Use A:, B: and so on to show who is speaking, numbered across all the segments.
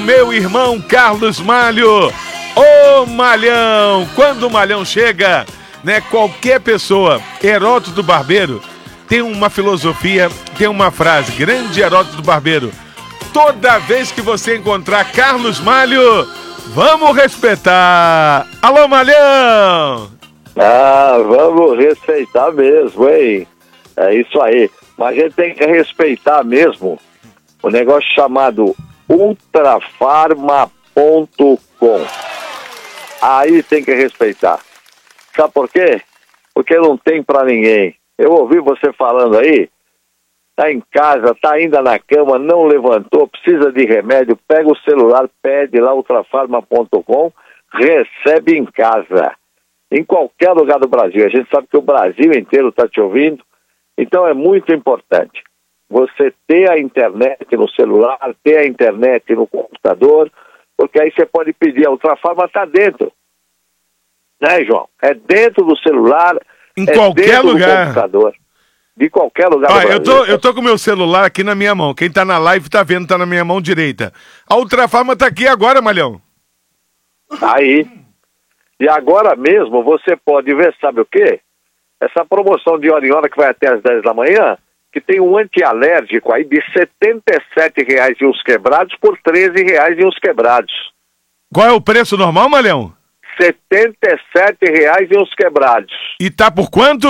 A: Meu irmão Carlos Malho, ô Malhão, quando o Malhão chega, né, qualquer pessoa, Heródoto Barbeiro, tem uma filosofia, tem uma frase, grande Heródoto Barbeiro, toda vez que você encontrar Carlos Malho, vamos respeitar. Alô, Malhão!
B: Ah, vamos respeitar mesmo, hein? É isso aí. Mas a gente tem que respeitar mesmo o negócio chamado ultrafarma.com. Aí tem que respeitar. Sabe por quê? Porque não tem pra ninguém. Eu ouvi você falando aí, tá em casa, tá ainda na cama, não levantou, precisa de remédio, pega o celular, pede lá ultrafarma.com, recebe em casa, em qualquer lugar do Brasil. A gente sabe que o Brasil inteiro está te ouvindo, então é muito importante você ter a internet no celular, ter a internet no computador, porque aí você pode pedir, a Ultrafarma está dentro, né, João? É dentro do celular,
A: em qualquer lugar,
B: do computador, de qualquer lugar do Brasil.
A: Eu tô com o meu celular aqui na minha mão, quem tá na live tá vendo, tá na minha mão direita. A Ultrafarma tá aqui agora, Malhão.
B: Aí, e agora mesmo você pode ver, sabe o quê? Essa promoção de hora em hora que vai até às 10 da manhã, que tem um antialérgico aí de R$ 77,00 e uns quebrados por R$ 13,00 e uns quebrados.
A: Qual é o preço normal, Malhão?
B: R$ 77,00 e uns quebrados.
A: E tá por quanto?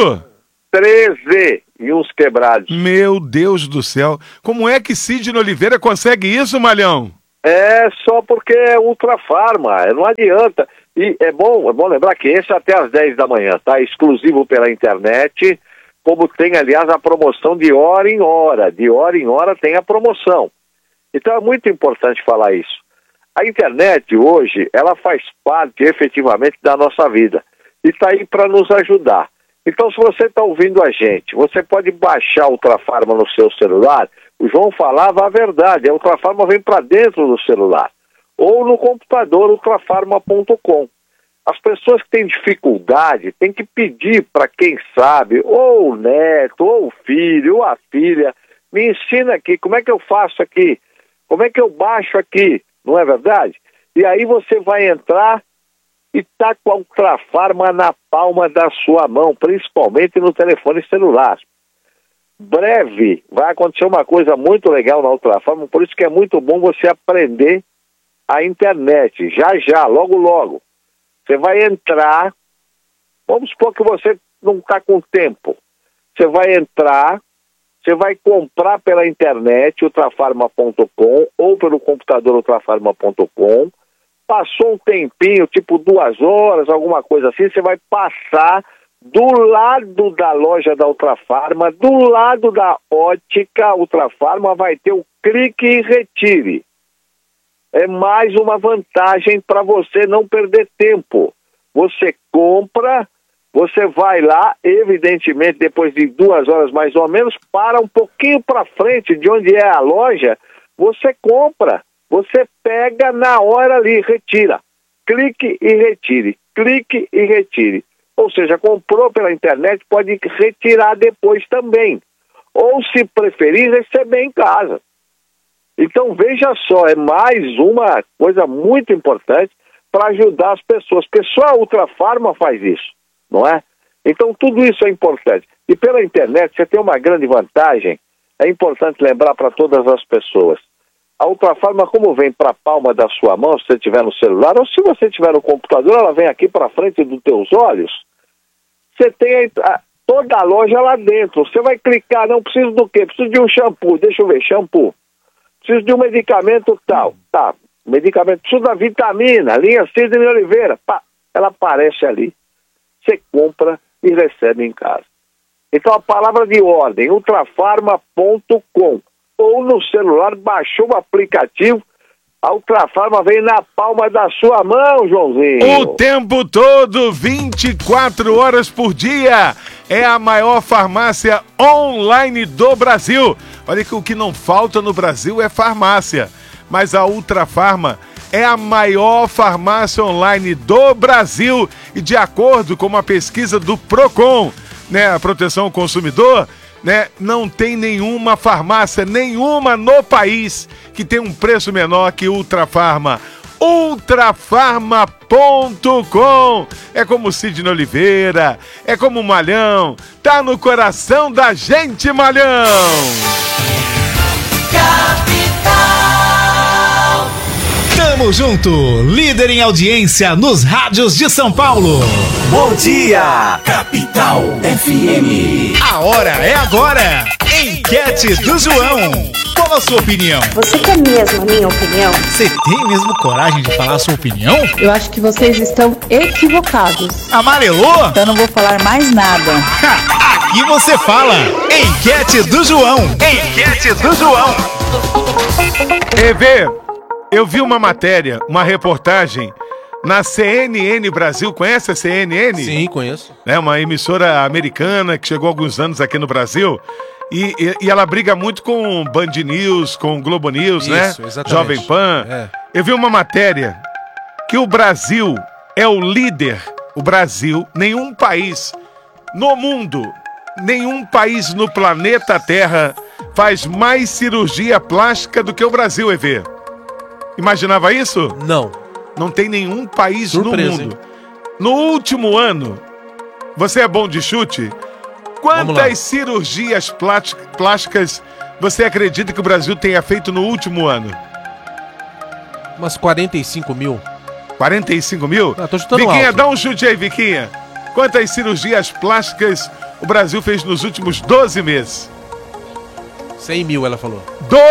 B: 13 e uns quebrados.
A: Meu Deus do céu. Como é que Sidney Oliveira consegue isso, Malhão?
B: É só porque é Ultrafarma, não adianta. E é bom lembrar que esse é até às 10 da manhã, tá? Exclusivo pela internet, como tem, aliás, a promoção de hora em hora. De hora em hora tem a promoção. Então é muito importante falar isso. A internet hoje, ela faz parte efetivamente da nossa vida. E está aí para nos ajudar. Então, se você está ouvindo a gente, você pode baixar a Ultrafarma no seu celular. O João falava a verdade, a Ultrafarma vem para dentro do celular. Ou no computador, ultrafarma.com. As pessoas que têm dificuldade têm que pedir para quem sabe, ou o neto, ou o filho, ou a filha, me ensina aqui, como é que eu faço aqui? Como é que eu baixo aqui? Não é verdade? E aí você vai entrar e está com a Ultrafarma na palma da sua mão, principalmente no telefone celular. Breve vai acontecer uma coisa muito legal na Ultrafarma, por isso que é muito bom você aprender a internet, já, logo. Você vai entrar, vamos supor que você não está com tempo. Você vai entrar, você vai comprar pela internet, ultrafarma.com, ou pelo computador ultrafarma.com. Passou um tempinho, tipo 2 horas, alguma coisa assim, você vai passar do lado da loja da Ultrafarma, do lado da ótica Ultrafarma, vai ter o clique e retire. É mais uma vantagem para você não perder tempo. Você compra, você vai lá, evidentemente, depois de 2 horas mais ou menos, para um pouquinho para frente de onde é a loja, você compra, você pega na hora ali, retira. Clique e retire, clique e retire. Ou seja, comprou pela internet, pode retirar depois também. Ou, se preferir, receber em casa. Então, veja só, é mais uma coisa muito importante para ajudar as pessoas, porque só a Ultrafarma faz isso, não é? Então, tudo isso é importante. E pela internet, você tem uma grande vantagem, é importante lembrar para todas as pessoas. A Ultrafarma, como vem para a palma da sua mão, se você tiver no celular, ou se você tiver no computador, ela vem aqui para frente dos teus olhos, você tem toda a loja lá dentro. Você vai clicar, não preciso do quê? Preciso de um shampoo, deixa eu ver, shampoo. Preciso de um medicamento tal, tá, medicamento, preciso da vitamina, linha Sidney Oliveira, pá, ela aparece ali, você compra e recebe em casa. Então a palavra de ordem, ultrafarma.com, ou no celular, baixou o aplicativo, a Ultrafarma vem na palma da sua mão, Joãozinho.
A: O tempo todo, 24 horas por dia. É a maior farmácia online do Brasil. Olha que o que não falta no Brasil é farmácia. Mas a Ultrafarma é a maior farmácia online do Brasil. E de acordo com uma pesquisa do Procon, né, a Proteção ao Consumidor, né? Não tem nenhuma farmácia, nenhuma no país que tem um preço menor que Ultrafarma. Ultrafarma.com. É como Sidney Oliveira, é como Malhão, tá no coração da gente, Malhão.
C: Capital. Tamo junto, líder em audiência nos rádios de São Paulo.
D: Bom dia, Capital FM.
C: A hora é agora. Enquete do João. Qual a sua opinião?
E: Você quer mesmo a minha opinião?
C: Você tem mesmo coragem de falar a sua opinião?
E: Eu acho que vocês estão equivocados.
C: Amarelou?
E: Então não vou falar mais nada.
C: Aqui você fala. Enquete do João. Enquete do João.
A: EV, eu vi uma matéria, uma reportagem na CNN Brasil. Conhece a CNN?
F: Sim, conheço.
A: É uma emissora americana que chegou há alguns anos aqui no Brasil. E ela briga muito com Band News, com Globo News,
F: Isso,
A: né?
F: exatamente.
A: Jovem Pan.
F: É.
A: Eu vi uma matéria que o Brasil é o líder. O Brasil, nenhum país no mundo, nenhum país no planeta Terra faz mais cirurgia plástica do que o Brasil, EV. Imaginava isso?
F: Não.
A: Não tem nenhum país
F: Surpresa,
A: no mundo. No último ano, você é bom de chute? Quantas cirurgias plásticas você acredita que o Brasil tenha feito no último ano?
F: Umas 45 mil.
A: 45 mil?
F: Ah, tô chutando
A: Viquinha,
F: alto.
A: dá um chute aí, Viquinha. Quantas cirurgias plásticas o Brasil fez nos últimos 12 meses?
F: 100 mil, ela falou.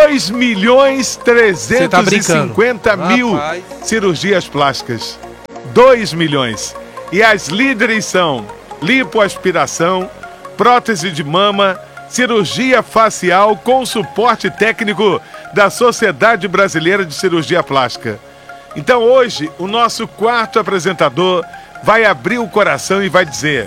A: 2.350.000
F: Rapaz.
A: cirurgias plásticas. 2 milhões. E as líderes são lipoaspiração, prótese de mama, cirurgia facial com suporte técnico da Sociedade Brasileira de Cirurgia Plástica. Então hoje, o nosso quarto apresentador vai abrir o coração e vai dizer: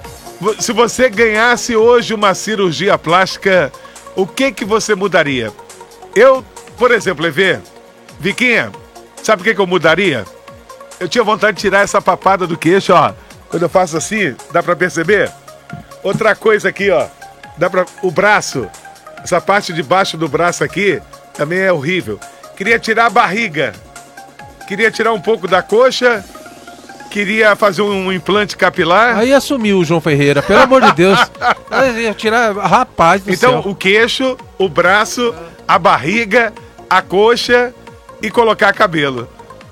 A: se você ganhasse hoje uma cirurgia plástica, o que você mudaria? Eu, por exemplo, EV, Viquinha, sabe o que eu mudaria? Eu tinha vontade de tirar essa papada do queixo, ó. Quando eu faço assim, dá pra perceber? Outra coisa aqui, ó. O braço, essa parte de baixo do braço aqui, também é horrível. Queria tirar a barriga. Queria tirar um pouco da coxa. Queria fazer um implante capilar.
F: Aí assumiu o João Ferreira, pelo amor de Deus. Aí ia tirar, rapaz do
A: Então,
F: céu.
A: o queixo, o braço, a barriga, a coxa e colocar cabelo.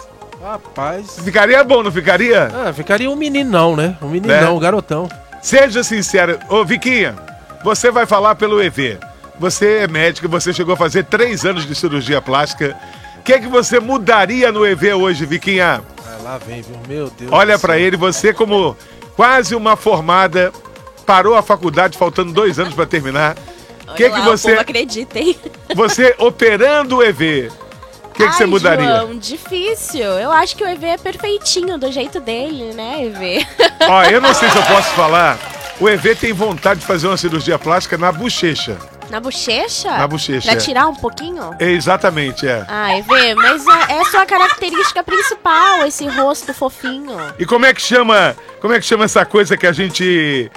F: Rapaz.
A: Ficaria bom, não ficaria?
F: Ah, ficaria um meninão, né? Um meninão, um garotão.
A: Seja sincero. Ô, Viquinha, você vai falar pelo EV. Você é médico, você chegou a fazer 3 anos de cirurgia plástica. O que é que você mudaria no EV hoje, Viquinha?
F: Ah, lá vem, viu? Meu Deus.
A: Olha
F: do
A: pra
F: céu.
A: ele, você como quase uma formada, parou a faculdade faltando 2 anos pra terminar. O que
G: Olha lá,
A: você...
G: o povo acredita, hein?
A: Você operando o EV, o que você mudaria?
G: João, difícil. Eu acho que o EV é perfeitinho, do jeito dele, né, EV?
A: Ó, eu não sei se eu posso falar. O EV tem vontade de fazer uma cirurgia plástica na bochecha.
G: Na bochecha?
A: Na bochecha,
G: Pra
A: é.
G: tirar um pouquinho?
A: É, exatamente, é.
G: Ah, EV, mas é a sua característica principal, esse rosto fofinho.
A: E como é que chama essa coisa que a gente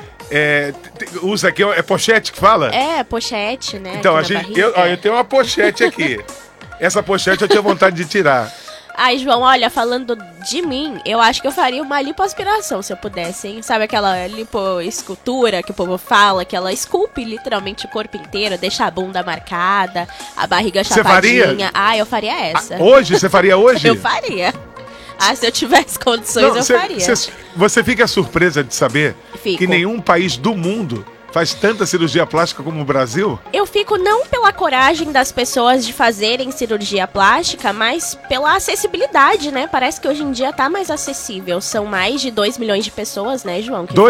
A: usa aqui? É pochete que fala?
G: É, pochete, né?
A: Então,
G: aqui na barriga.
A: eu tenho uma pochete aqui. Essa pochete eu tinha vontade de tirar.
G: Ai, João, olha, falando de mim, eu acho que eu faria uma lipoaspiração se eu pudesse, hein? Sabe aquela lipoescultura que o povo fala, que ela esculpe literalmente o corpo inteiro, deixa a bunda marcada, a barriga
A: Você faria?
G: chapadinha. Ah, eu faria essa.
A: Hoje? Você faria hoje?
G: Eu faria. Ah, se eu tivesse condições, eu faria.
A: Você fica surpresa de saber
G: Fico.
A: que nenhum país do mundo faz tanta cirurgia plástica como o Brasil?
G: Eu fico não pela coragem das pessoas de fazerem cirurgia plástica, mas pela acessibilidade, né? Parece que hoje em dia tá mais acessível. São mais de 2 milhões de pessoas, né, João? Que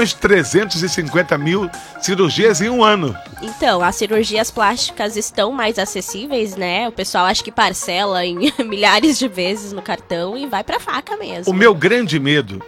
A: 2.350.000 cirurgias em um ano.
G: Então, as cirurgias plásticas estão mais acessíveis, né? O pessoal acha que parcela em milhares de vezes no cartão e vai pra faca mesmo.
A: O meu grande medo,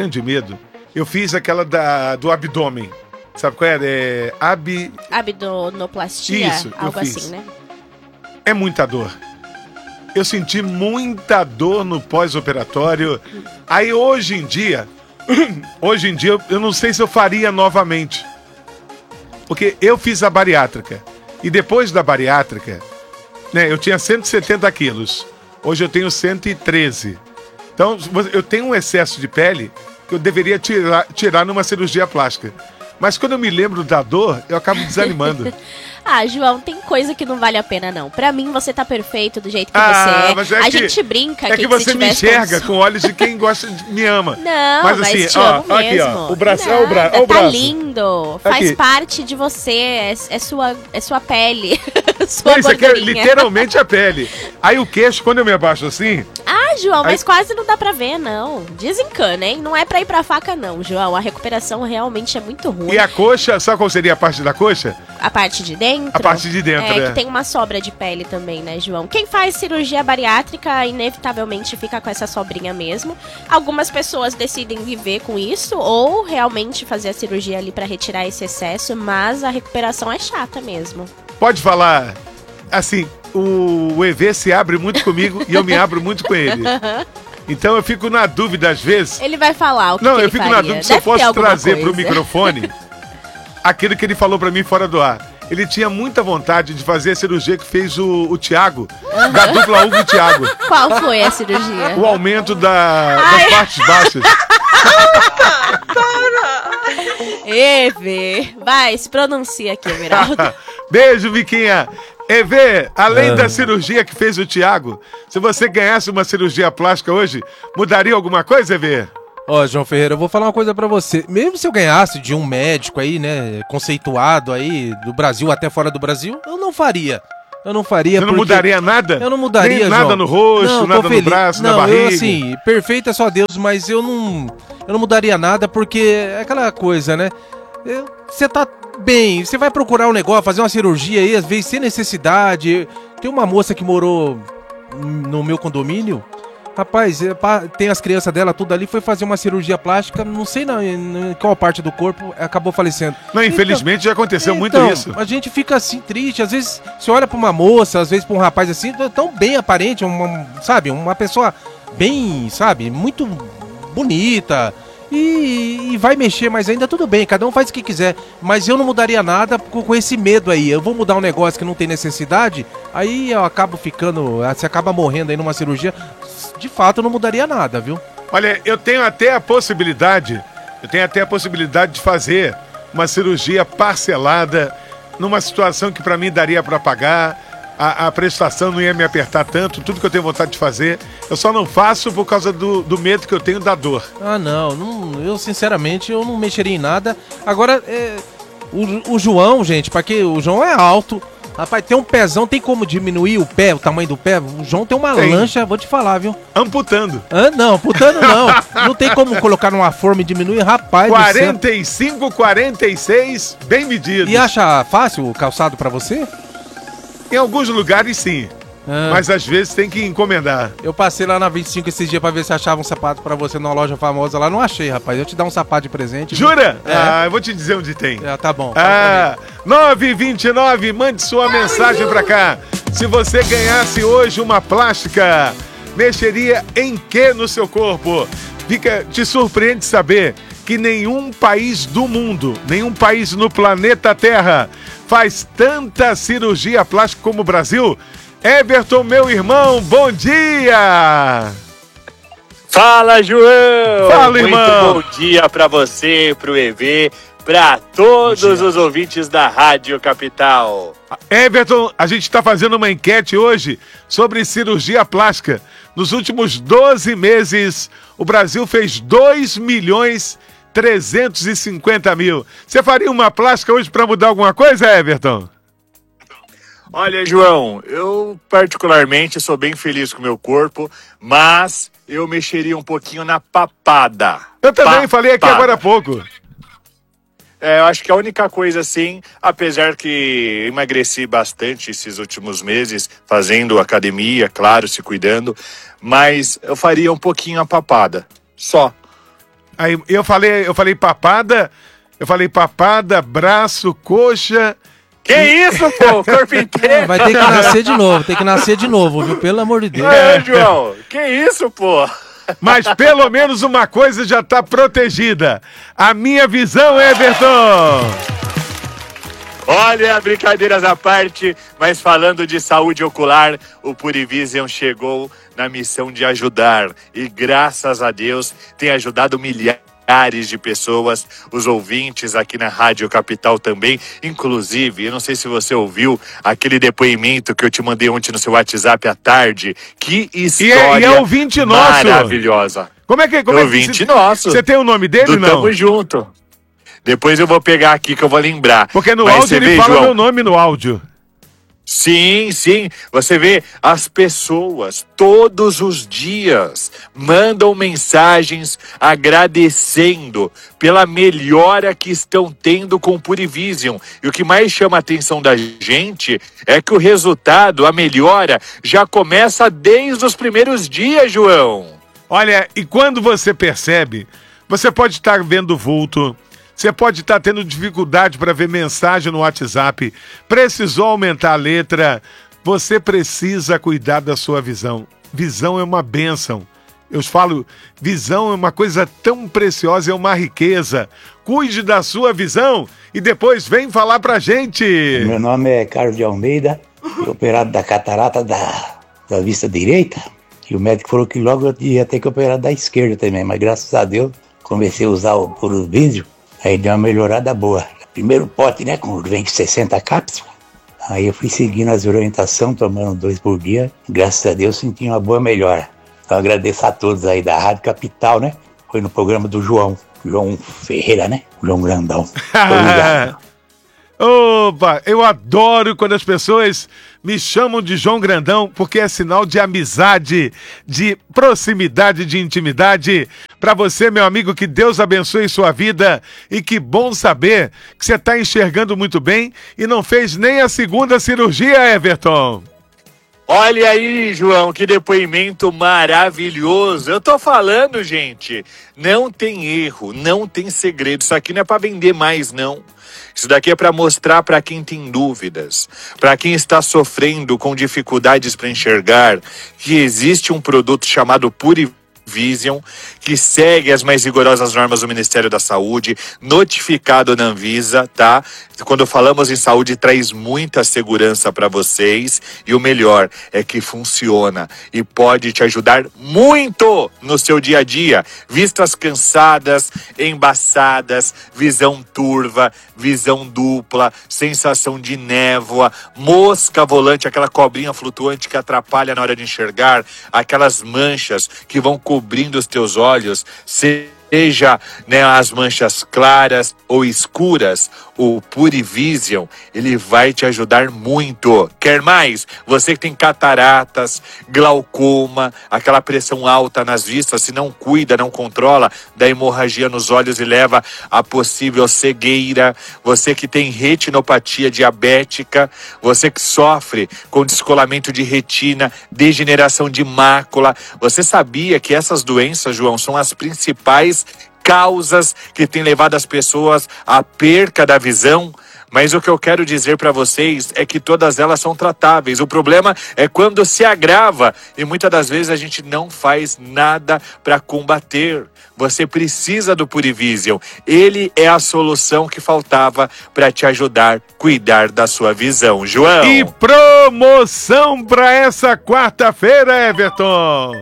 A: eu fiz aquela do abdômen. Sabe qual é?
G: Abdominoplastia,
A: Isso, eu
G: algo
A: fiz.
G: assim, né?
A: É muita dor. Eu senti muita dor no pós-operatório. Aí hoje em dia, eu não sei se eu faria novamente. Porque eu fiz a bariátrica. E depois da bariátrica, né, eu tinha 170 quilos. Hoje eu tenho 113. Então, eu tenho um excesso de pele que eu deveria tirar numa cirurgia plástica. Mas quando eu me lembro da dor, eu acabo desanimando.
G: Ah, João, tem coisa que não vale a pena, não. Pra mim, você tá perfeito do jeito que você é.
A: Mas
G: A gente brinca
A: que você me enxerga com olhos de quem gosta me ama.
G: Não, mas
A: assim,
G: te amo mesmo.
A: Aqui, ó, o braço,
G: Nada,
A: o braço.
G: Tá lindo. Faz
A: Aqui.
G: parte de você. É sua pele.
A: Não, isso aqui é literalmente a pele. Aí o queixo, quando eu me abaixo assim...
G: Ah, João, mas quase não dá pra ver, não. Desencana, hein? Não é pra ir pra faca, não, João. A recuperação realmente é muito ruim.
A: E a coxa, sabe qual seria a parte da coxa?
G: A parte de dentro?
A: A parte de dentro,
G: que tem uma sobra de pele também, né, João? Quem faz cirurgia bariátrica, inevitavelmente fica com essa sobrinha mesmo. Algumas pessoas decidem viver com isso ou realmente fazer a cirurgia ali pra retirar esse excesso, mas a recuperação é chata mesmo.
A: Pode falar, assim, o EV se abre muito comigo e eu me abro muito com ele. Então eu fico na dúvida às vezes.
G: Ele vai falar o que
A: Não,
G: que
A: eu
G: ele
A: fico
G: faria.
A: na dúvida se eu
G: Deve ter
A: posso
G: alguma
A: trazer
G: coisa.
A: pro microfone aquilo que ele falou pra mim fora do ar. Ele tinha muita vontade de fazer a cirurgia que fez o Thiago, da dupla Hugo e Thiago.
G: Qual foi a cirurgia?
A: O aumento das partes baixas.
G: EV, vai, se pronuncia aqui, Miraldo.
A: Beijo, Viquinha. EV, além da cirurgia que fez o Thiago, se você ganhasse uma cirurgia plástica hoje, mudaria alguma coisa, EV?
F: Ó, João Ferreira, eu vou falar uma coisa pra você. Mesmo se eu ganhasse de um médico aí, né, conceituado aí, do Brasil até fora do Brasil, eu não faria. Eu não faria.
A: Você não mudaria nada?
F: Eu não mudaria,
A: nem nada
F: João.
A: no rosto,
F: Não,
A: nada
F: tô
A: no
F: feliz.
A: braço,
F: não,
A: na barriga?
F: Eu, assim, perfeito é só Deus, mas eu não mudaria nada porque é aquela coisa, né? Você tá bem, você vai procurar um negócio, fazer uma cirurgia aí, às vezes sem necessidade. Tem uma moça que morou no meu condomínio. Rapaz, tem as crianças dela tudo ali, foi fazer uma cirurgia plástica, não sei em qual parte do corpo, acabou falecendo.
A: Não, infelizmente já aconteceu muito isso.
F: A gente fica assim triste, às vezes você olha pra uma moça, às vezes pra um rapaz assim, tão bem aparente, sabe, uma pessoa bem, sabe, muito bonita. E vai mexer, mas ainda tudo bem, cada um faz o que quiser. Mas eu não mudaria nada com esse medo aí. Eu vou mudar um negócio que não tem necessidade, aí eu acabo você acaba morrendo aí numa cirurgia. De fato, eu não mudaria nada, viu?
A: Olha, eu tenho até a possibilidade de fazer uma cirurgia parcelada numa situação que pra mim daria pra pagar. A prestação não ia me apertar tanto, tudo que eu tenho vontade de fazer. Eu só não faço por causa do medo que eu tenho da dor.
F: Ah, não, eu sinceramente eu não mexeria em nada. Agora, o João, gente, porque o João é alto. Rapaz, tem um pezão, tem como diminuir o tamanho do pé? O João tem uma lancha, vou te falar, viu?
A: Amputando.
F: Não, amputando não. Não tem como colocar numa forma e diminuir, rapaz.
A: 45, 46, bem medido.
F: E acha fácil o calçado pra você?
A: Em alguns lugares, sim. Mas às vezes tem que encomendar.
F: Eu passei lá na 25 esses dias pra ver se achava um sapato pra você numa loja famosa lá. Não achei, rapaz. Eu te dar um sapato de presente.
A: Jura? Eu vou te dizer onde tem.
F: Tá bom.
A: 929, mande sua mensagem pra cá. Se você ganhasse hoje uma plástica, mexeria em que no seu corpo? Te surpreende saber que nenhum país do mundo, nenhum país no planeta Terra faz tanta cirurgia plástica como o Brasil. Everton, meu irmão, bom dia!
H: Fala, João!
A: Fala, irmão!
H: Muito bom dia pra você, pro EV, pra todos os ouvintes da Rádio Capital.
A: Everton, a gente está fazendo uma enquete hoje sobre cirurgia plástica. Nos últimos 12 meses, o Brasil fez 2.350.000. Você faria uma plástica hoje para mudar alguma coisa, Everton?
H: Olha, João, eu particularmente sou bem feliz com o meu corpo, mas eu mexeria um pouquinho na papada.
A: Eu também falei aqui agora há pouco.
H: Eu acho que a única coisa assim, apesar que emagreci bastante esses últimos meses, fazendo academia, claro, se cuidando, mas eu faria um pouquinho a papada, só.
A: Aí eu falei papada, braço, coxa.
H: Que isso, pô? Corpo inteiro.
F: Vai ter que nascer de novo, viu? Pelo amor de Deus.
H: João, que isso, pô?
A: Mas pelo menos uma coisa já está protegida. A minha visão, Everton.
H: Olha, brincadeiras à parte, mas falando de saúde ocular, o Purivision chegou na missão de ajudar e graças a Deus tem ajudado milhares de pessoas, os ouvintes aqui na Rádio Capital também, inclusive, eu não sei se você ouviu aquele depoimento que eu te mandei ontem no seu WhatsApp à tarde, que história
A: e é ouvinte nosso.
H: Maravilhosa.
A: Como é que
H: ouvinte nosso.
A: Você tem o nome dele, não?
H: Tamo junto. Depois eu vou pegar aqui que eu vou lembrar.
A: Porque no áudio ele fala João, meu nome no áudio.
H: Sim, sim. Você vê, as pessoas todos os dias mandam mensagens agradecendo pela melhora que estão tendo com o Purivision. E o que mais chama a atenção da gente é que o resultado, a melhora, já começa desde os primeiros dias, João.
A: Olha, e quando você percebe, você pode estar vendo vulto, você pode estar tendo dificuldade para ver mensagem no WhatsApp, precisou aumentar a letra, você precisa cuidar da sua visão. Visão é uma bênção. Eu falo, visão é uma coisa tão preciosa, é uma riqueza. Cuide da sua visão e depois vem falar pra gente.
I: Meu nome é Carlos de Almeida, operado da catarata da vista direita. E o médico falou que logo eu ia ter que operar da esquerda também, mas graças a Deus comecei a usar o Purivision. Aí deu uma melhorada boa. Primeiro pote, né, com vem de 60 cápsulas. Aí eu fui seguindo as orientações, tomando 2 por dia. Graças a Deus senti uma boa melhora. Então agradeço a todos aí da Rádio Capital, né? Foi no programa do João Ferreira, né? João Grandão. Obrigado.
A: Opa, eu adoro quando as pessoas me chamam de João Grandão, porque é sinal de amizade, de proximidade, de intimidade. Para você, meu amigo, que Deus abençoe sua vida e que bom saber que você está enxergando muito bem e não fez nem a segunda cirurgia, Everton.
H: Olha aí, João, que depoimento maravilhoso. Eu tô falando, gente, não tem erro, não tem segredo. Isso aqui não é para vender mais, não. Isso daqui é para mostrar para quem tem dúvidas, para quem está sofrendo com dificuldades para enxergar, que existe um produto chamado Purivision, que segue as mais rigorosas normas do Ministério da Saúde, notificado na Anvisa, tá? Quando falamos em saúde, traz muita segurança para vocês e o melhor é que funciona e pode te ajudar muito no seu dia a dia. Vistas cansadas, embaçadas, visão turva, visão dupla, sensação de névoa, mosca volante, aquela cobrinha flutuante que atrapalha na hora de enxergar, aquelas manchas que vão cobrindo os teus olhos, seja, né, as manchas claras ou escuras, o Purivision, ele vai te ajudar muito. Quer mais? Você que tem cataratas, glaucoma, aquela pressão alta nas vistas, se não cuida, não controla da hemorragia nos olhos e leva a possível cegueira, você que tem retinopatia diabética, você que sofre com descolamento de retina, degeneração de mácula, você sabia que essas doenças, João, são as principais causas que têm levado as pessoas à perca da visão? Mas o que eu quero dizer para vocês é que todas elas são tratáveis. O problema é quando se agrava e muitas das vezes a gente não faz nada para combater. Você precisa do Purivision. Ele é a solução que faltava para te ajudar a cuidar da sua visão. João.
A: E promoção para essa quarta-feira, Everton.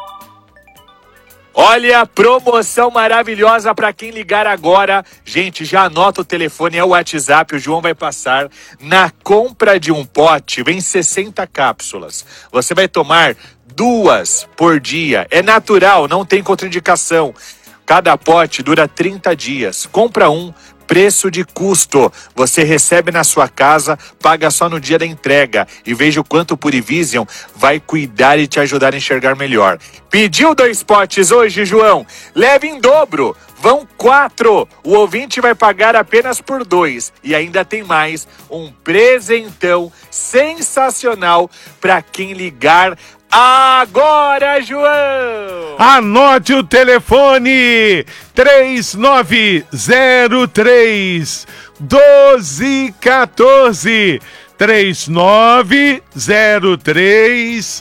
H: Olha a promoção maravilhosa para quem ligar agora. Gente, já anota o telefone, é o WhatsApp, o João vai passar. Na compra de um pote, vem 60 cápsulas. Você vai tomar 2 por dia. É natural, não tem contraindicação. Cada pote dura 30 dias. Compra um. Preço de custo, você recebe na sua casa, paga só no dia da entrega e veja o quanto o Purivision vai cuidar e te ajudar a enxergar melhor. Pediu 2 potes hoje, João? Leve em dobro, vão 4, o ouvinte vai pagar apenas por 2 e ainda tem mais, um presentão sensacional para quem ligar agora, João!
A: Anote o telefone 3903 1214 3903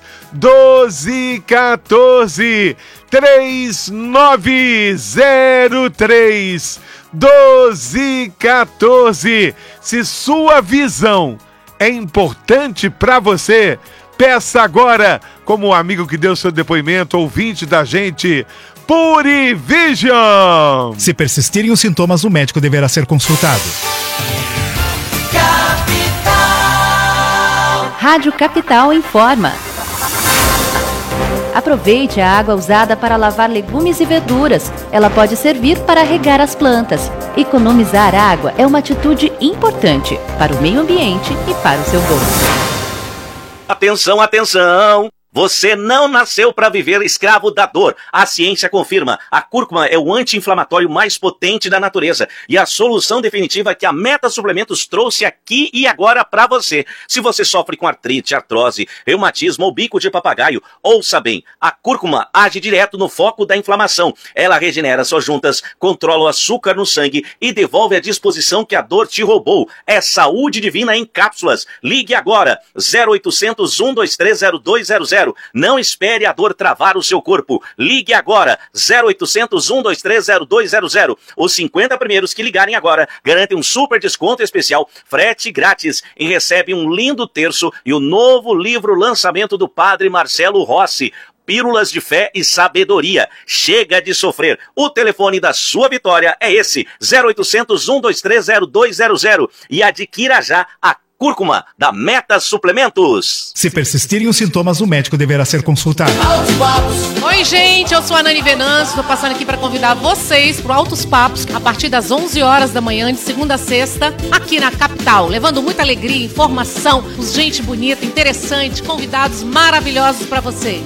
A: 1214 3903 1214. Se sua visão é importante para você, peça agora, como o amigo que deu seu depoimento, ouvinte da gente, Purivision.
C: Se persistirem os sintomas, o médico deverá ser consultado.
J: Rádio Capital informa. Aproveite a água usada para lavar legumes e verduras. Ela pode servir para regar as plantas. Economizar água é uma atitude importante para o meio ambiente e para o seu bolso.
K: Atenção, atenção! Você não nasceu para viver escravo da dor. A ciência confirma. A cúrcuma é o anti-inflamatório mais potente da natureza e a solução definitiva que a Meta Suplementos trouxe aqui e agora para você. Se você sofre com artrite, artrose, reumatismo ou bico de papagaio, ouça bem. A cúrcuma age direto no foco da inflamação. Ela regenera suas juntas, controla o açúcar no sangue e devolve a disposição que a dor te roubou. É saúde divina em cápsulas. Ligue agora. 0800 123 0200. Não espere a dor travar o seu corpo. Ligue agora. 0800 123 0200. Os 50 primeiros que ligarem agora garantem um super desconto especial, frete grátis e recebem um lindo terço e o novo livro lançamento do Padre Marcelo Rossi. Pílulas de Fé e Sabedoria. Chega de sofrer. O telefone da sua vitória é esse. 0800 123 0200. E adquira já a cúrcuma da Meta Suplementos.
C: Se persistirem os sintomas, o médico deverá ser consultado.
L: Oi, gente, eu sou a Nani Venâncio, estou passando aqui para convidar vocês para o Altos Papos, a partir das 11 horas da manhã, de segunda a sexta, aqui na capital, levando muita alegria, informação, gente bonita, interessante, convidados maravilhosos para vocês.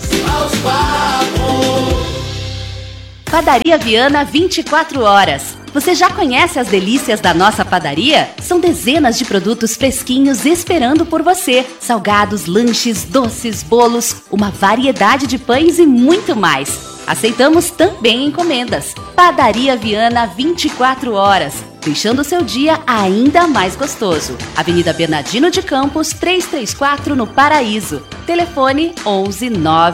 J: Padaria Viana 24 horas. Você já conhece as delícias da nossa padaria? São dezenas de produtos fresquinhos esperando por você. Salgados, lanches, doces, bolos, uma variedade de pães e muito mais. Aceitamos também encomendas. Padaria Viana 24 horas. Deixando o seu dia ainda mais gostoso. Avenida Bernardino de Campos, 334 no Paraíso. Telefone 11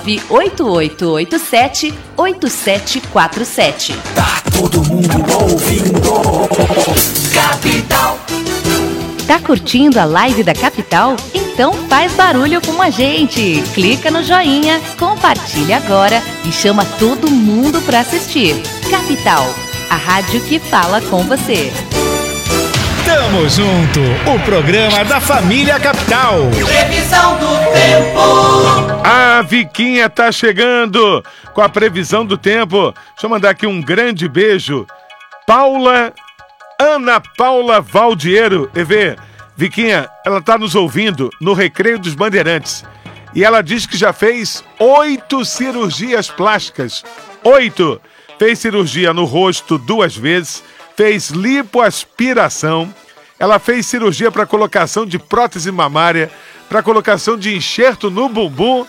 J: 98887 8747.
D: Tá todo mundo ouvindo Capital.
J: Tá curtindo a live da Capital? Então faz barulho com a gente. Clica no joinha, compartilha agora e chama todo mundo para assistir. Capital, a rádio que fala com você.
C: Tamo junto, o programa da família Capital.
D: Previsão do tempo.
A: A Viquinha tá chegando com a previsão do tempo. Deixa eu mandar aqui um grande beijo. Ana Paula Valdiero. Viquinha, ela tá nos ouvindo no Recreio dos Bandeirantes. E ela diz que já fez 8 cirurgias plásticas. 8. Fez cirurgia no rosto 2 vezes. Fez lipoaspiração. Ela fez cirurgia para colocação de prótese mamária, para colocação de enxerto no bumbum.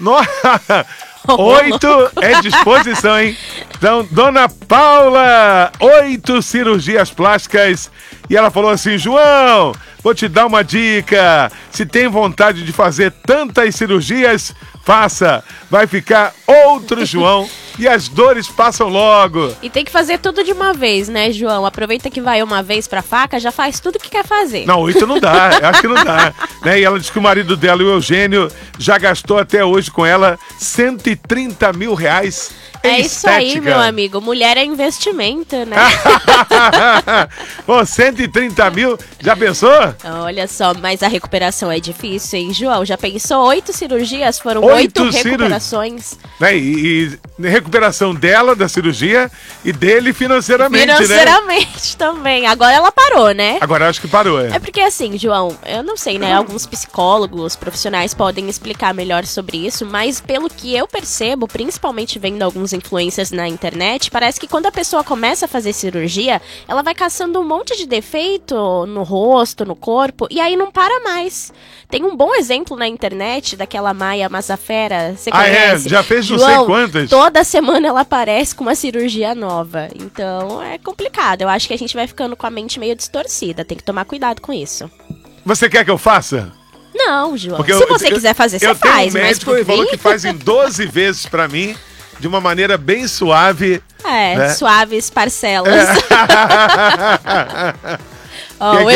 A: 8 é disposição, hein? Então, Dona Paula, 8 cirurgias plásticas. E ela falou assim: João, vou te dar uma dica. Se tem vontade de fazer tantas cirurgias, faça. Vai ficar outro João e as dores passam logo.
G: E tem que fazer tudo de uma vez, né, João? Aproveita que vai uma vez pra faca, já faz tudo que quer fazer.
A: Não, 8 não dá, acho que não dá. Né? E ela diz que o marido dela, o Eugênio, já gastou até hoje com ela R$130 mil
G: É isso aí, meu amigo. Mulher é investimento, né?
A: Pô, 130 mil, já pensou?
G: Olha só, mas a recuperação é difícil, hein, João? Já pensou? 8 cirurgias, foram 8 recuperações.
A: Né? E recuperação dela, da cirurgia, e dele financeiramente,
G: Financeiramente também. Agora ela parou, né?
A: Agora acho que parou,
G: É porque assim, João, eu não sei, né? Alguns psicólogos, profissionais podem explicar melhor sobre isso, mas pelo que eu percebo, principalmente vendo alguns influencers na internet, parece que quando a pessoa começa a fazer cirurgia, ela vai caçando um monte de defeito no rosto, no corpo, e aí não para mais. Tem um bom exemplo na internet daquela Maia Mazafera, você conhece?
A: Já fez não
G: João,
A: sei quantas.
G: Toda semana ela aparece com uma cirurgia nova. Então é complicado. Eu acho que a gente vai ficando com a mente meio distorcida. Tem que tomar cuidado com isso.
A: Você quer que eu faça?
G: Não, João. Se você quiser fazer, você faz.
A: Um médico
G: mas
A: falou que faz em 12 vezes pra mim, de uma maneira bem suave. né?
G: Suaves parcelas. Ó,
A: Que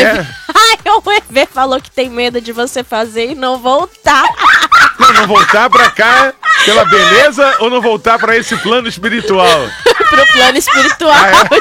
G: o
A: é?
G: EV falou que tem medo de você fazer e não voltar.
A: Não voltar pra cá pela beleza ou não voltar pra esse plano espiritual?
G: Pro plano espiritual,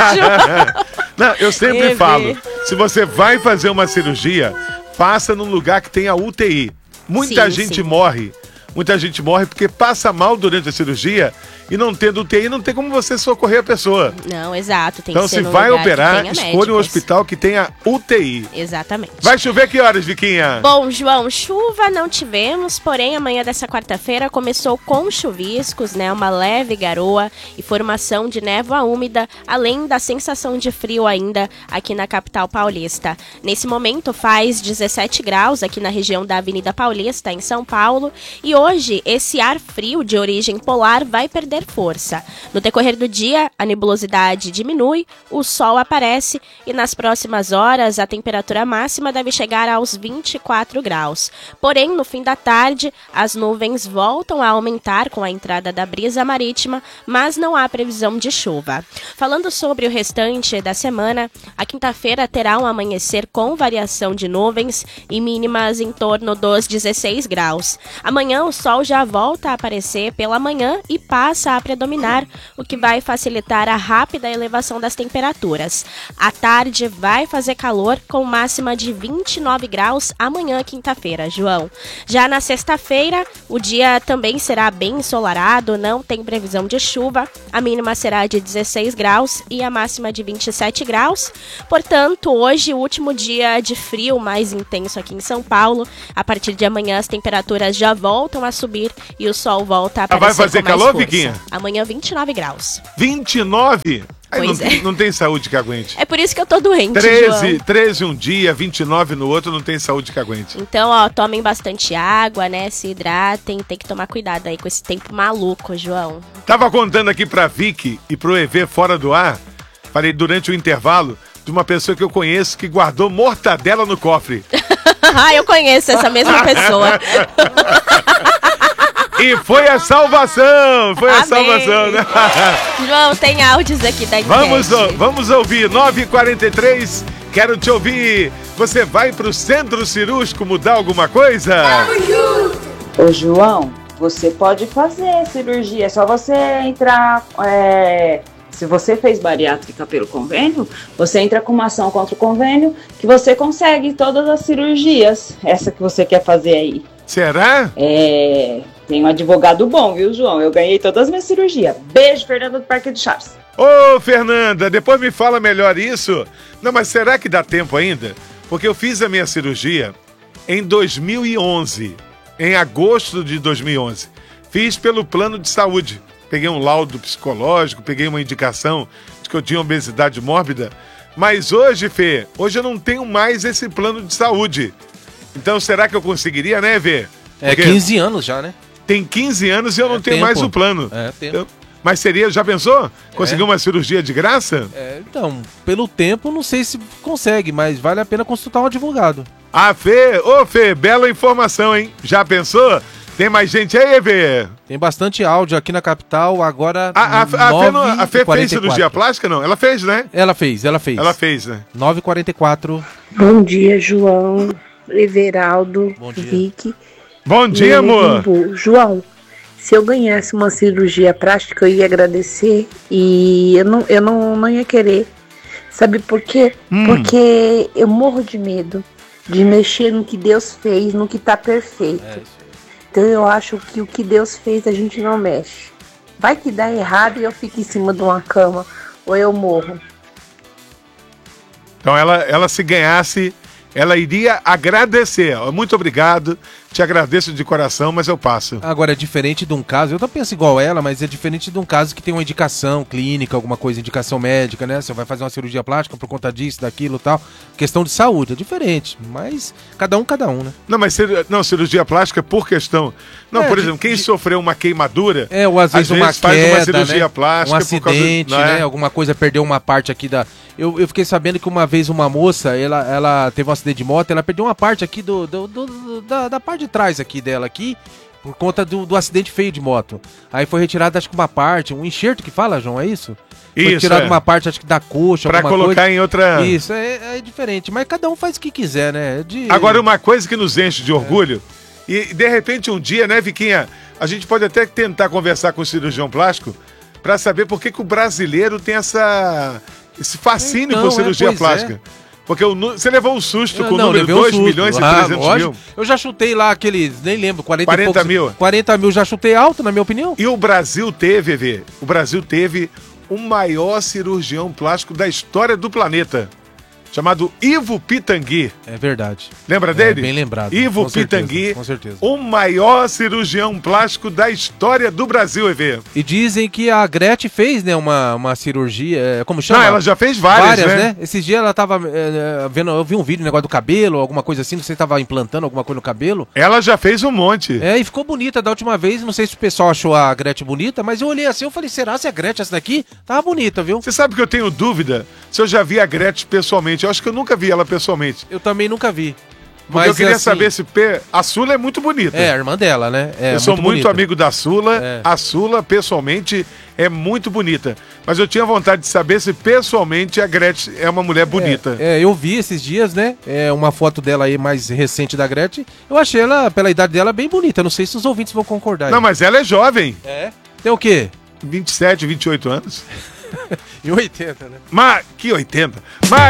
G: João.
A: Não, eu sempre
G: EV.
A: falo, se você vai fazer uma cirurgia, faça num lugar que tenha UTI. Muita
G: Sim,
A: gente
G: sim.
A: morre. Muita gente morre porque passa mal durante a cirurgia e não tendo UTI, não tem como você socorrer a pessoa.
G: Não, exato. Tem
A: Então,
G: que ser
A: se
G: num
A: vai
G: lugar que
A: operar,
G: tenha
A: escolha um
G: médicos.
A: hospital que tenha UTI.
G: Exatamente.
A: Vai chover que horas, Viquinha?
G: Bom, João, chuva não tivemos, porém amanhã dessa quarta-feira começou com chuviscos, né? Uma leve garoa e formação de névoa úmida, além da sensação de frio ainda aqui na capital paulista. Nesse momento faz 17 graus aqui na região da Avenida Paulista, em São Paulo, e hoje esse ar frio de origem polar vai perder força. No decorrer do dia, a nebulosidade diminui, o sol aparece e nas próximas horas a temperatura máxima deve chegar aos 24 graus. Porém, no fim da tarde, as nuvens voltam a aumentar com a entrada da brisa marítima, mas não há previsão de chuva. Falando sobre o restante da semana, a quinta-feira terá um amanhecer com variação de nuvens e mínimas em torno dos 16 graus. Amanhã o sol já volta a aparecer pela manhã e passa a predominar, o que vai facilitar a rápida elevação das temperaturas. À tarde vai fazer calor com máxima de 29 graus amanhã, quinta-feira, João. Já na sexta-feira, o dia também será bem ensolarado, não tem previsão de chuva. A mínima será de 16 graus e a máxima de 27 graus. Portanto, hoje, o último dia de frio mais intenso aqui em São Paulo. A partir de amanhã, as temperaturas já voltam a subir e o sol volta a aparecer.
A: Vai fazer
G: com mais
A: calor,
G: força.
A: Viquinha?
G: Amanhã, 29 graus.
A: 29? Aí
G: Pois
A: não tem saúde que aguente.
G: É por isso que eu tô doente,
A: 13,
G: João.
A: 13 um dia, 29 no outro, não tem saúde que aguente.
G: Então, ó, tomem bastante água, né? Se hidratem, tem que tomar cuidado aí com esse tempo maluco, João.
A: Tava contando aqui pra Vicky e pro EV fora do ar, falei durante o intervalo, de uma pessoa que eu conheço que guardou mortadela no cofre.
G: Ah, eu conheço essa mesma pessoa.
A: E foi a salvação! Foi a
G: Amém.
A: salvação, né?
G: João, tem áudios aqui da internet.
A: Vamos ouvir, 9h43, quero te ouvir. Você vai pro centro cirúrgico mudar alguma coisa?
M: Ô João, você pode fazer cirurgia, é só você entrar, se você fez bariátrica pelo convênio, você entra com uma ação contra o convênio que você consegue todas as cirurgias, essa que você quer fazer aí.
A: Será?
M: Tem um advogado bom, viu, João? Eu ganhei todas as minhas cirurgias. Beijo, Fernanda do Parque do Chaves.
A: Ô, Fernanda, depois me fala melhor isso. Não, mas será que dá tempo ainda? Porque eu fiz a minha cirurgia em 2011, em agosto de 2011. Fiz pelo plano de saúde. Peguei um laudo psicológico, peguei uma indicação de que eu tinha obesidade mórbida. Mas hoje, Fê, hoje eu não tenho mais esse plano de saúde. Então será que eu conseguiria, né, Fê?
F: É 15 anos já, né?
A: Tem 15 anos e eu não tenho mais o plano.
F: Tempo.
A: Mas seria, já pensou? Conseguir uma cirurgia de graça?
F: Então, pelo tempo, não sei se consegue, mas vale a pena consultar um advogado.
A: Ah, Fê, Fê, bela informação, hein? Já pensou? Tem mais gente aí, Fê?
F: Tem bastante áudio aqui na capital, agora.
A: A Fê fez cirurgia plástica, não? Ela fez, né?
F: Ela fez.
A: Ela fez, né?
F: 9h44.
N: Bom dia, João, Everaldo, Vicky.
A: Bom dia, amor.
N: João, se eu ganhasse uma cirurgia plástica, eu ia agradecer e eu não ia querer. Sabe por quê? Porque eu morro de medo de mexer no que Deus fez, no que tá perfeito. Então eu acho que o que Deus fez a gente não mexe. Vai que dá errado e eu fico em cima de uma cama ou eu morro.
A: Então ela se ganhasse, ela iria agradecer. Muito obrigado, te agradeço de coração, mas eu passo.
F: Agora, é diferente de um caso, eu não penso igual ela, mas é diferente de um caso que tem uma indicação clínica, alguma coisa, indicação médica, né? Você vai fazer uma cirurgia plástica por conta disso, daquilo e tal. Questão de saúde, é diferente, mas cada um, né?
A: Não, mas cirurgia plástica por questão... Não, por exemplo, quem sofreu uma queimadura...
F: ou às vezes uma
A: faz
F: queda,
A: uma cirurgia
F: né?
A: plástica
F: um acidente,
A: por causa
F: né? Alguma coisa, perdeu uma parte aqui da... Eu fiquei sabendo que uma vez uma moça, ela teve um acidente de moto, ela perdeu uma parte aqui da parte de trás aqui dela aqui, por conta do acidente feio de moto. Aí foi retirado, acho que uma parte, um enxerto que fala, João, é isso? Foi retirado uma parte, acho que da coxa,
A: pra colocar coisa. Em outra...
F: Isso, é diferente, mas cada um faz o que quiser, né?
A: Agora, uma coisa que nos enche de orgulho, e de repente um dia, né, Viquinha, a gente pode até tentar conversar com o cirurgião plástico pra saber por que o brasileiro tem esse fascínio por cirurgia plástica. Porque você levou um susto com o número 2.300.000.
F: Eu já chutei lá aqueles, nem lembro,
A: 40 mil.
F: 40 mil já chutei alto, na minha opinião.
A: E o Brasil teve o maior cirurgião plástico da história do planeta, chamado Ivo Pitangui.
F: É verdade.
A: Lembra dele?
F: Bem lembrado.
A: Ivo Pitangui,
F: com certeza.
A: O maior cirurgião plástico da história do Brasil, EV.
F: E dizem que a Gretchen fez, né, uma cirurgia, como chama?
A: Não, ela já fez várias, né?
F: Esses dias ela tava vendo, eu vi um vídeo, negócio do cabelo, alguma coisa assim, você tava implantando alguma coisa no cabelo.
A: Ela já fez um monte.
F: E ficou bonita da última vez, não sei se o pessoal achou a Gretchen bonita, mas eu olhei assim, eu falei, será se a Gretchen essa daqui? Tava bonita, viu?
A: Você sabe que eu tenho dúvida se eu já vi a Gretchen pessoalmente. Eu acho que eu nunca vi ela pessoalmente.
F: Eu também nunca vi.
A: Mas eu queria saber se... A Sula é muito bonita.
F: É, a irmã dela, né?
A: Eu sou muito amigo da Sula. A Sula, pessoalmente, é muito bonita. Mas eu tinha vontade de saber se, pessoalmente, a Gretchen é uma mulher bonita.
F: Eu vi esses dias, né? Uma foto dela aí mais recente da Gretchen. Eu achei ela, pela idade dela, bem bonita. Não sei se os ouvintes vão concordar.
A: Não, mas ela é jovem.
F: Tem o quê?
A: 27, 28 anos.
F: E 80, né?
A: Que 80?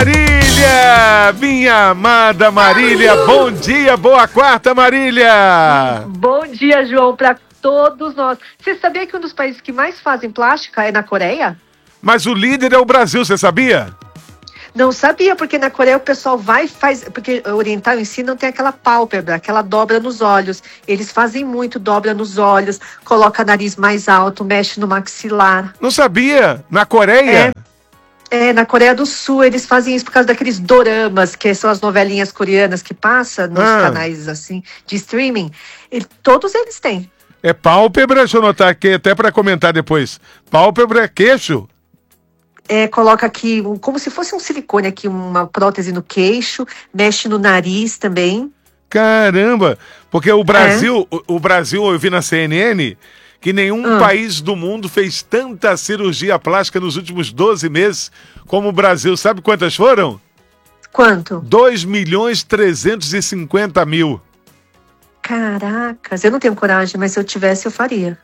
A: Marília! Minha amada Marília! Bom dia, boa quarta, Marília!
O: Bom dia, João, para todos nós. Você sabia que um dos países que mais fazem plástica é na Coreia?
A: Mas o líder é o Brasil, você sabia?
O: Não sabia, porque na Coreia o pessoal faz, porque o oriental em si não tem aquela pálpebra, aquela dobra nos olhos. Eles fazem muito, dobra nos olhos, coloca nariz mais alto, mexe no maxilar.
A: Não sabia? Na Coreia?
O: Na Coreia do Sul eles fazem isso por causa daqueles doramas, que são as novelinhas coreanas que passam nos canais assim de streaming. Todos eles têm.
A: É pálpebra, deixa eu anotar aqui até para comentar depois. Pálpebra é queixo?
O: Coloca aqui, como se fosse um silicone aqui, uma prótese no queixo, mexe no nariz também.
A: Caramba! Porque o Brasil, eu vi na CNN, que nenhum país do mundo fez tanta cirurgia plástica nos últimos 12 meses como o Brasil. Sabe quantas foram?
O: Quanto?
A: 2.350.000.
O: Caracas, eu não tenho coragem, mas se eu tivesse, eu faria.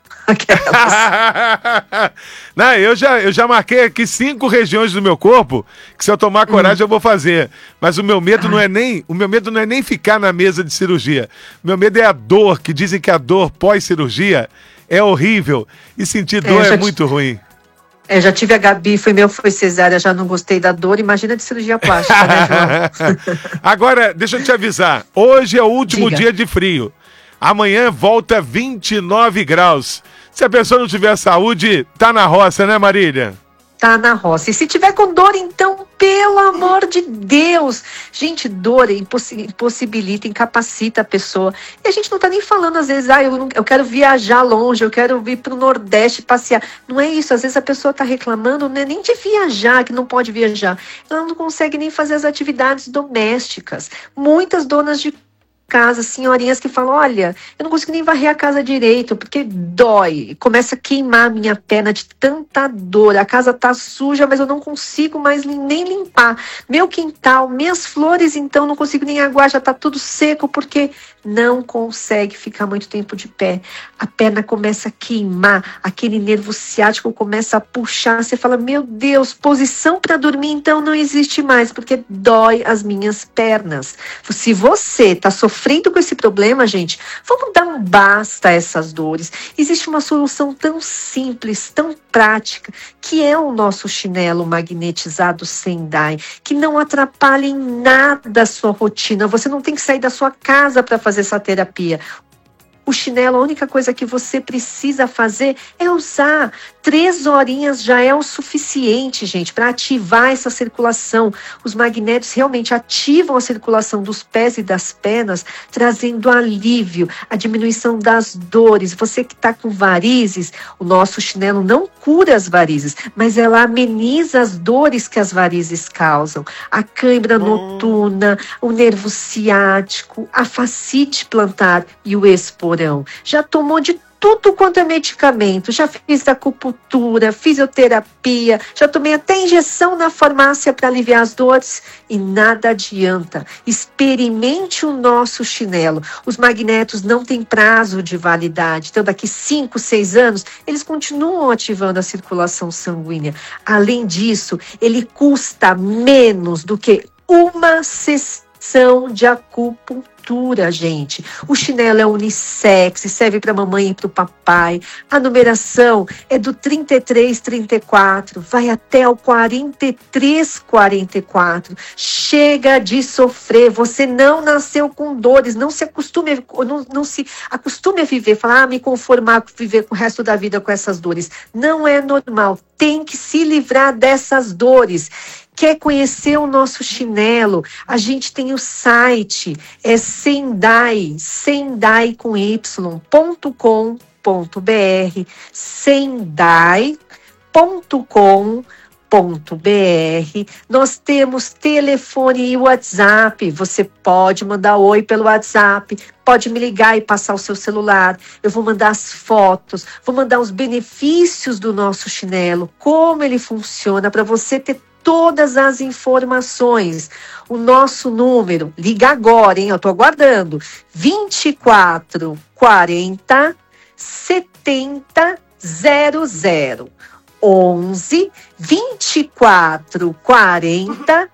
A: Não, eu já marquei aqui 5 regiões do meu corpo que se eu tomar coragem eu vou fazer. Mas o meu medo não é nem ficar na mesa de cirurgia. Meu medo é a dor, que dizem que a dor pós-cirurgia é horrível. E sentir dor é muito ruim.
O: Já tive a Gabi, foi cesárea, já não gostei da dor. Imagina de cirurgia plástica, né, João?
A: Agora, deixa eu te avisar. Hoje é o último dia de frio. Amanhã volta 29 graus. Se a pessoa não tiver saúde, tá na roça, né, Marília?
O: Tá na roça. E se tiver com dor, então, pelo amor de Deus. Gente, dor impossibilita, incapacita a pessoa. E a gente não tá nem falando, às vezes, eu quero viajar longe, eu quero vir pro Nordeste passear. Não é isso. Às vezes a pessoa tá reclamando, não é nem de viajar, que não pode viajar. Ela não consegue nem fazer as atividades domésticas. Muitas donas de casa, senhorinhas que falam, olha, eu não consigo nem varrer a casa direito, porque dói, começa a queimar a minha perna de tanta dor, a casa tá suja, mas eu não consigo mais nem limpar, meu quintal, minhas flores, então, não consigo nem aguar, já tá tudo seco, porque não consegue ficar muito tempo de pé, a perna começa a queimar, aquele nervo ciático começa a puxar, você fala, meu Deus, posição para dormir, então, não existe mais, porque dói as minhas pernas. Se você tá sofrendo com esse problema, gente, vamos dar um basta a essas dores. Existe uma solução tão simples, tão prática, que é o nosso chinelo magnetizado Sendai, que não atrapalha em nada a sua rotina. Você não tem que sair da sua casa para fazer essa terapia. O chinelo, a única coisa que você precisa fazer é usar. 3 horinhas já é o suficiente, gente, para ativar essa circulação. Os magnésios realmente ativam a circulação dos pés e das pernas, trazendo alívio, a diminuição das dores. Você que está com varizes, o nosso chinelo não cura as varizes, mas ela ameniza as dores que as varizes causam. A cãibra noturna, o nervo ciático, a fascite plantar e o esporão. Já tomou de tudo quanto é medicamento, já fiz acupuntura, fisioterapia, já tomei até injeção na farmácia para aliviar as dores e nada adianta. Experimente o nosso chinelo. Os magnetos não têm prazo de validade, então daqui 5, 6 anos, eles continuam ativando a circulação sanguínea. Além disso, ele custa menos do que uma sessão de acupuntura, gente. O chinelo é unissex, serve para a mamãe e para o papai. A numeração é do 33-34, vai até o 43-44. Chega de sofrer, você não nasceu com dores, não se acostume a viver, falar, me conformar, viver com o resto da vida com essas dores. Não é normal, tem que se livrar dessas dores. Quer conhecer o nosso chinelo? A gente tem o site, é Sendai com y.com.br, sendai.com.br. Nós temos telefone e WhatsApp. Você pode mandar oi pelo WhatsApp, pode me ligar e passar o seu celular. Eu vou mandar as fotos, vou mandar os benefícios do nosso chinelo, como ele funciona, para você ter todas as informações. O nosso número, liga agora, hein? Eu tô aguardando. 24 40 70 00. 11 24 40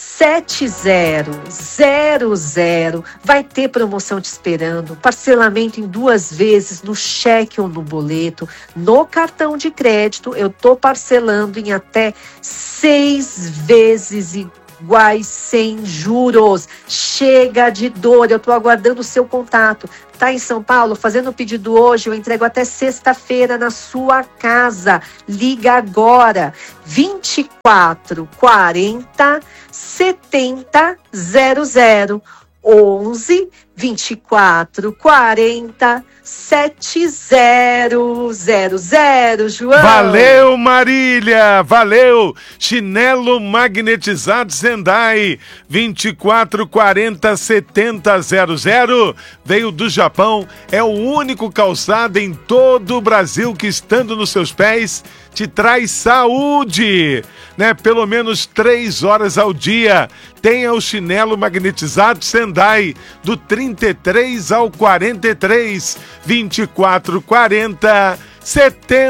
O: 7000. Vai ter promoção te esperando, parcelamento em 2 vezes no cheque ou no boleto. No cartão de crédito eu tô parcelando em até 6 vezes iguais sem juros. Chega de dor, eu tô aguardando o seu contato. Tá em São Paulo, fazendo o pedido hoje, eu entrego até sexta-feira na sua casa. Liga agora, 24 40 70 00. 11 24 40 7000, João.
A: Valeu, Marília, valeu. Chinelo magnetizado Sendai 24 40 70 00. Veio do Japão, é o único calçado em todo o Brasil que, estando nos seus pés, te traz saúde, né? Pelo menos 3 horas ao dia. Tenha o chinelo magnetizado Sendai do 33 ao 43, 24 40 70.